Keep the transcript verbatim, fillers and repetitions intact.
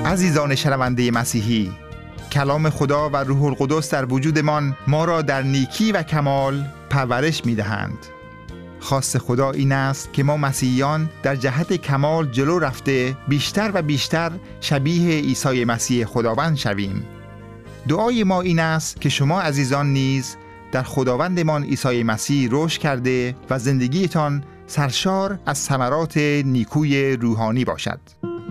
عزیزان شنونده مسیحی، کلام خدا و روح القدس در وجودمان ما را در نیکی و کمال پرورش می‌دهند. خواست خدا این است که ما مسیحیان در جهت کمال جلو رفته بیشتر و بیشتر شبیه عیسی مسیح خداوند شویم. دعای ما این است که شما عزیزان نیز در خداوندمان عیسی مسیح رشد کرده و زندگیتان سرشار از ثمرات نیکوی روحانی باشد.